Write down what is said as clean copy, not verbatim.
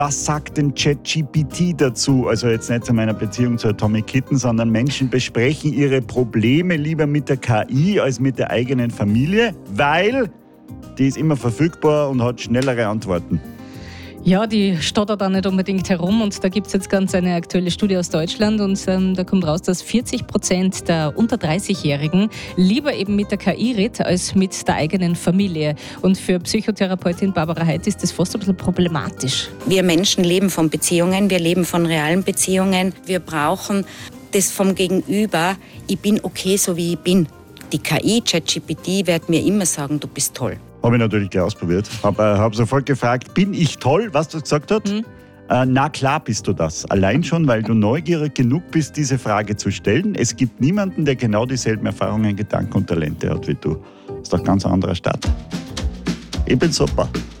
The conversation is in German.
Was sagt denn ChatGPT dazu? Also jetzt nicht zu meiner Beziehung zu Atomic Kitten, sondern Menschen besprechen ihre Probleme lieber mit der KI als mit der eigenen Familie, weil die ist immer verfügbar und hat schnellere Antworten. Ja, die stottert da nicht unbedingt herum und da gibt es jetzt ganz eine aktuelle Studie aus Deutschland und da kommt raus, dass 40% der unter 30-Jährigen lieber eben mit der KI redet als mit der eigenen Familie. Und für Psychotherapeutin Barbara Heid ist das fast ein bisschen problematisch. Wir Menschen leben von Beziehungen, wir leben von realen Beziehungen. Wir brauchen das vom Gegenüber, ich bin okay, so wie ich bin. Die KI, ChatGPT, wird mir immer sagen, du bist toll. Habe ich natürlich gleich ausprobiert. Hab sofort gefragt, bin ich toll, was du gesagt hast? Na klar bist du das. Allein schon, weil du neugierig genug bist, diese Frage zu stellen. Es gibt niemanden, der genau dieselben Erfahrungen, Gedanken und Talente hat wie du. Das ist doch ein ganz anderer Start. Ich bin super.